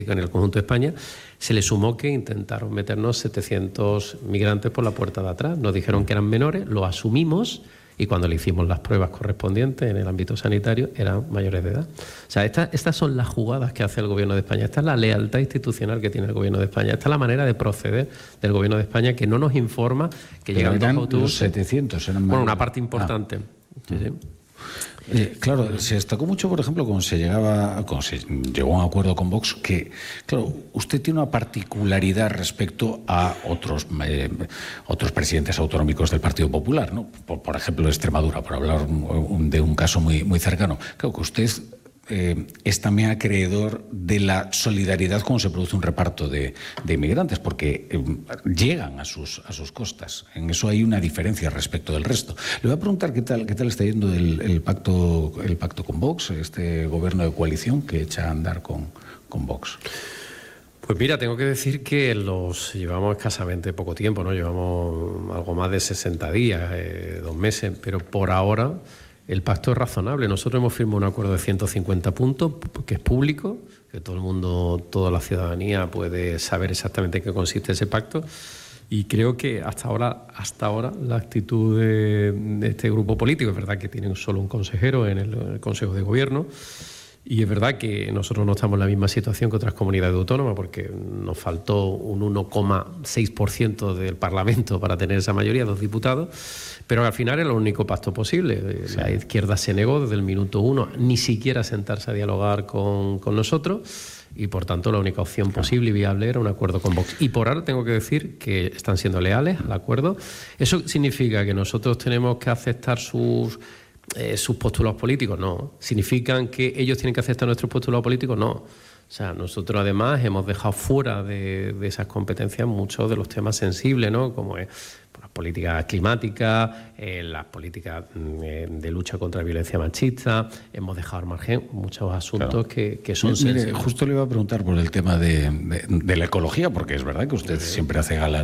en el conjunto de España, se le sumó que intentaron meternos 700 migrantes por la puerta de atrás. Nos dijeron que eran menores, lo asumimos y cuando le hicimos las pruebas correspondientes en el ámbito sanitario eran mayores de edad. O sea, estas son las jugadas que hace el Gobierno de España. Esta es la lealtad institucional que tiene el Gobierno de España. Esta es la manera de proceder del Gobierno de España, que no nos informa que llegan dos autobuses. Los 700 eran bueno, una parte importante. Sí, sí. Claro, se destacó mucho, por ejemplo, cuando se llegó a un acuerdo con Vox, que, claro, usted tiene una particularidad respecto a otros presidentes autonómicos del Partido Popular, ¿no? Por ejemplo, de Extremadura, por hablar de un caso muy, muy cercano. Claro, que usted es también acreedor de la solidaridad cuando se produce un reparto de inmigrantes, porque llegan a sus costas. En eso hay una diferencia respecto del resto. Le voy a preguntar qué tal está yendo el pacto con Vox, este gobierno de coalición que echa a andar con Vox. Pues mira, tengo que decir que los llevamos escasamente poco tiempo, ¿no? Llevamos algo más de 60 días, 2 meses, pero por ahora el pacto es razonable. Nosotros hemos firmado un acuerdo de 150 puntos, que es público, que todo el mundo, toda la ciudadanía puede saber exactamente en qué consiste ese pacto. Y creo que hasta ahora la actitud de este grupo político, es verdad que tienen solo un consejero en el Consejo de Gobierno, y es verdad que nosotros no estamos en la misma situación que otras comunidades autónomas, porque nos faltó un 1,6% del Parlamento para tener esa mayoría, 2 diputados, pero al final era el único pacto posible. Sí. La izquierda se negó desde el minuto 1 ni siquiera a sentarse a dialogar con nosotros, y por tanto la única opción posible y viable era un acuerdo con Vox. Y por ahora tengo que decir que están siendo leales al acuerdo. ¿Eso significa que nosotros tenemos que aceptar sus postulados políticos? No. ¿Significan que ellos tienen que aceptar nuestros postulados políticos? No. O sea, nosotros además hemos dejado fuera de esas competencias muchos de los temas sensibles, ¿no? Como es las políticas climáticas, las políticas de lucha contra la violencia machista. Hemos dejado al margen muchos asuntos, claro, que son sensibles. Mire, justo le iba a preguntar por el tema de la ecología, porque es verdad que usted siempre hace gala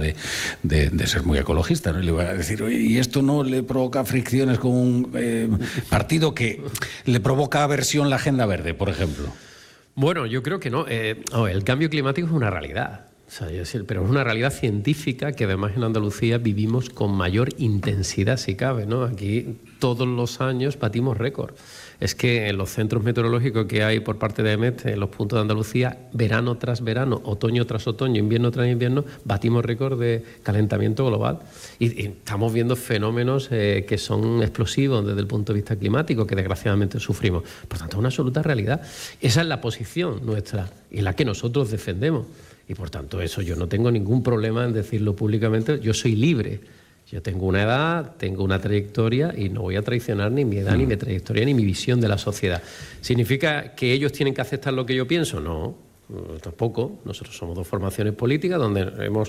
de ser muy ecologista, ¿no? Y le iba a decir, oye, ¿y esto no le provoca fricciones con un partido que le provoca aversión la Agenda Verde, por ejemplo? Bueno, yo creo que no. El cambio climático es una realidad. O sea, pero es una realidad científica que además en Andalucía vivimos con mayor intensidad, si cabe, ¿no? Aquí todos los años batimos récord. Es que en los centros meteorológicos que hay por parte de EMET, en los puntos de Andalucía, verano tras verano, otoño tras otoño, invierno tras invierno, batimos récord de calentamiento global. Y estamos viendo fenómenos que son explosivos desde el punto de vista climático, que desgraciadamente sufrimos. Por tanto, es una absoluta realidad. Esa es la posición nuestra y la que nosotros defendemos. Y por tanto, eso yo no tengo ningún problema en decirlo públicamente. Yo soy libre. Yo tengo una edad, tengo una trayectoria y no voy a traicionar ni mi edad, ni mi trayectoria, ni mi visión de la sociedad. ¿Significa que ellos tienen que aceptar lo que yo pienso? No. Tampoco. Nosotros somos 2 formaciones políticas donde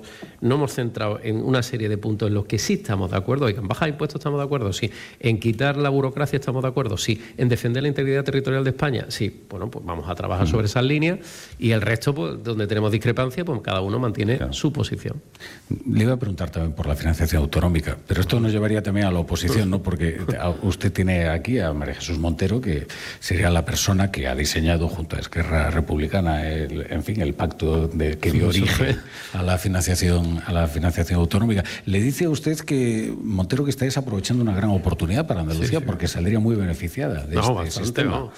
no hemos centrado en una serie de puntos en los que sí estamos de acuerdo. En bajar impuestos estamos de acuerdo, sí. En quitar la burocracia estamos de acuerdo, sí. En defender la integridad territorial de España, sí. Bueno, pues vamos a trabajar sobre esas líneas, y el resto, pues, donde tenemos discrepancia, pues cada uno mantiene su posición. Le iba a preguntar también por la financiación autonómica, pero esto nos llevaría también a la oposición, ¿no? Porque usted tiene aquí a María Jesús Montero, que sería la persona que ha diseñado junto a Esquerra Republicana el pacto que dio origen a la financiación autonómica. ¿Le dice a usted que Montero que está desaprovechando una gran oportunidad para Andalucía, porque saldría muy beneficiada de este sistema?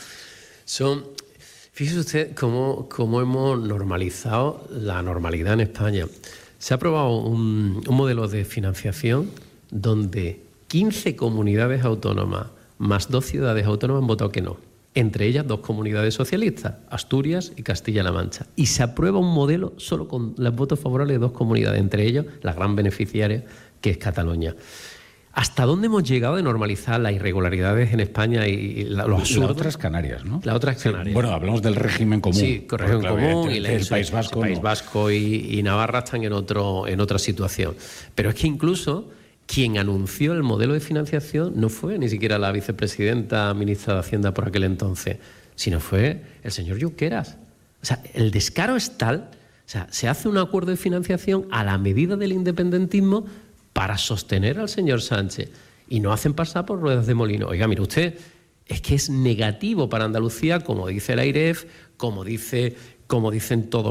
Fíjese usted cómo hemos normalizado la normalidad en España. Se ha aprobado un modelo de financiación donde 15 comunidades autónomas más 2 ciudades autónomas han votado que no. Entre ellas 2 comunidades socialistas, Asturias y Castilla-La Mancha. Y se aprueba un modelo solo con los votos favorables de 2 comunidades, entre ellas la gran beneficiaria, que es Cataluña. ¿Hasta dónde hemos llegado de normalizar las irregularidades en España y lo absurdo? La otra es Canarias, ¿no? La otra es Canarias. Sí, bueno, hablamos del régimen común. Sí, el régimen común, y el País Vasco. El País Vasco y Navarra están en otra situación. Pero es que incluso quien anunció el modelo de financiación no fue ni siquiera la vicepresidenta, ministra de Hacienda por aquel entonces, sino fue el señor Junqueras. O sea, el descaro es tal. O sea, se hace un acuerdo de financiación a la medida del independentismo para sostener al señor Sánchez, y no hacen pasar por ruedas de molino. Oiga, mire usted, es que es negativo para Andalucía, como dice el AIREF, como dice como dicen todos